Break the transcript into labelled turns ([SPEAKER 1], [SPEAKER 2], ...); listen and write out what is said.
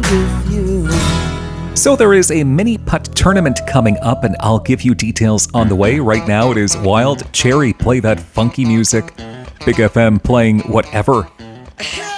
[SPEAKER 1] with you.
[SPEAKER 2] So there is a mini putt tournament coming up, and I'll give you details on the way. Right now it is Wild Cherry. Play that funky music. Big FM playing whatever.